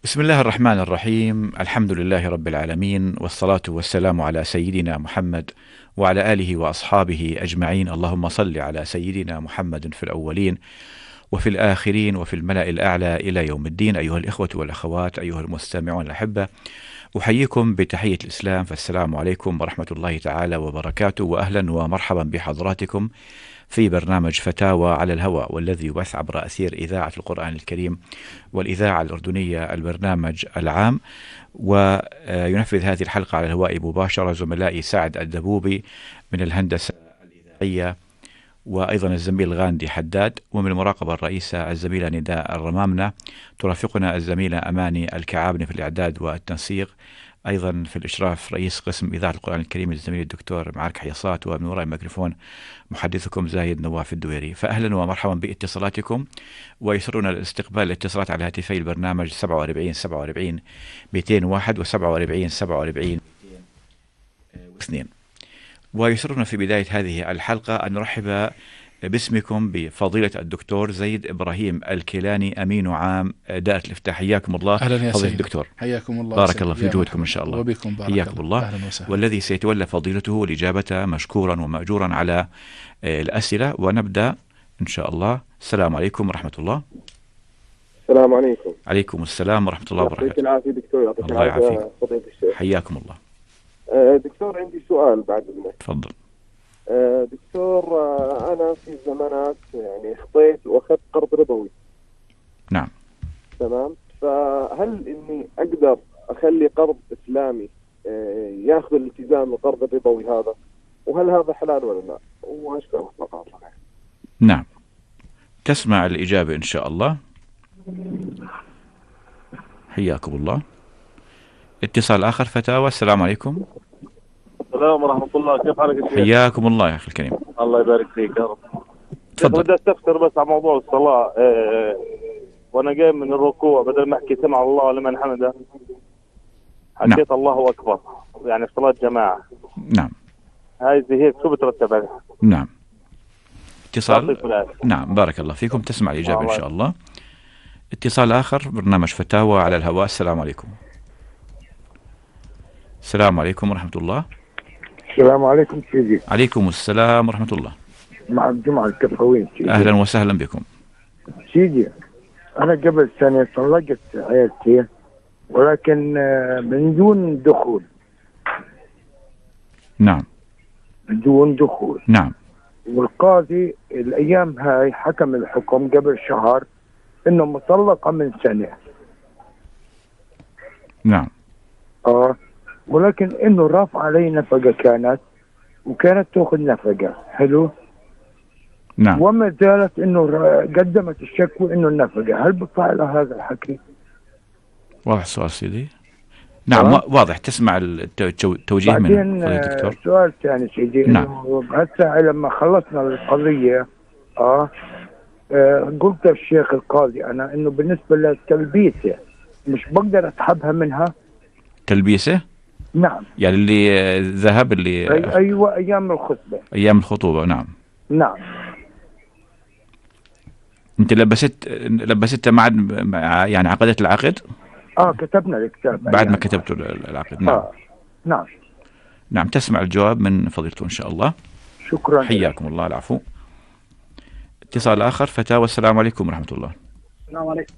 بسم الله الرحمن الرحيم. الحمد لله رب العالمين، والصلاة والسلام على سيدنا محمد وعلى آله وأصحابه أجمعين. اللهم صل على سيدنا محمد في الأولين وفي الآخرين وفي الملأ الأعلى إلى يوم الدين. أيها الإخوة والأخوات، أيها المستمعون الأحبة، أحييكم بتحية الإسلام، فالسلام عليكم ورحمة الله تعالى وبركاته، وأهلا ومرحبا بحضراتكم في برنامج فتاوى على الهواء، والذي يبث عبر أثير إذاعة القرآن الكريم والإذاعة الأردنية البرنامج العام. وينفذ هذه الحلقة على الهواء مباشرة زملائي سعد الدبوبي من الهندسة الإذاعية، وأيضا الزميل غاندي حداد، ومن المراقبة الرئيسة الزميلة نداء الرمامنة. ترافقنا الزميلة أماني الكعابني في الإعداد والتنسيق، أيضا في الإشراف رئيس قسم إذاعة القرآن الكريم الزميل الدكتور معارك حيصات، ومن وراء الميكروفون محدثكم زايد نواف الدويري. فأهلا ومرحبا باتصالاتكم، ويسرنا الاستقبال الاتصالات على هاتفي البرنامج 47 47 201 و 47 47 202. ويسرنا في بداية هذه الحلقة أن نرحب باسمكم بفضيلة الدكتور زيد إبراهيم الكيلاني، أمين عام دائرة الإفتاء. حياكم الله. أهلا يا فضيلة سيد. الدكتور، حياكم الله. بارك الله في جهودكم إن شاء الله. وبكم بارك حياكم الله. أهلا وسهلا. والذي سيتولى فضيلته الإجابة مشكورا ومأجورا على الأسئلة. ونبدأ إن شاء الله. السلام عليكم ورحمة الله. السلام عليكم. عليكم السلام ورحمة الله يعطيك وبركاته. العافية دكتور. يعطيك الله العافية يعافيك. فضيلة الشيخ. حياكم الله. دكتور، عندي سؤال بعد إذنك. تفضل. دكتور، أنا في زمانات يعني خطيت وأخذت قرض ربوي. نعم. تمام. فهل إني أقدر أخلي قرض إسلامي يأخذ الالتزام القرض الربوي هذا، وهل هذا حلال ولا لا؟ وأشكرك فقط. نعم، تسمع الإجابة إن شاء الله. حياكم الله. اتصال آخر فتاوى. السلام عليكم. السلام ورحمة الله، كيف حالك يا شيخ؟ حياكم الله يا أخي الكريم. الله يبارك فيك يا رب. تفضل. بدي استفسر بس على موضوع الصلاة. وأنا جاي من الركوع، بدل ما أحكي سمع الله لمن حمده حكيت الله أكبر، يعني في صلاة جماعة. نعم. هاي زي هيك شو بترتب عليها؟ نعم. اتصال. يعطيك العافية. نعم، بارك الله فيكم. تسمع الإجابة إن شاء الله. اتصال آخر، برنامج فتاوى على الهواء. السلام عليكم. السلام عليكم ورحمة الله. السلام عليكم سيدي. عليكم السلام ورحمة الله. مع الجمعة الكفوين سيدي. أهلا وسهلا بكم. سيدي، أنا قبل سنة طلقت عيلتي، ولكن من دون دخول. نعم. من دون دخول. نعم. والقاضي الأيام هاي حكم الحكم قبل شهر إنه مطلقة من سنة. نعم. ولكن إنه رافع علي نفقة كانت، وكانت تأخذ نفقة حلو. نعم. وما زالت إنه قدمت الشكوى إنه النفقة، هل بطلع لها هذا الحكي؟ واضح السؤال سيدي. نعم. واضح. تسمع التوجيه من فضيلة الدكتور. سؤال ثاني سيدي. نعم. هسه لما خلصنا القضية قلت للشيخ القاضي أنا إنه بالنسبة للتلبيسة مش بقدر أسحبها منها. تلبيسة؟ نعم. يعني اللي ذهب اللي أيوة، أيام الخطبة. أيام الخطوبة. نعم. نعم. أنت لبست يعني عقدت العقد؟ كتبنا الكتاب بعد ما كتبت العقد. نعم. نعم. نعم، تسمع الجواب من فضيلته إن شاء الله. شكرا. حياكم الله. العفو. اتصال آخر فتاوى. السلام عليكم ورحمة الله. السلام عليكم.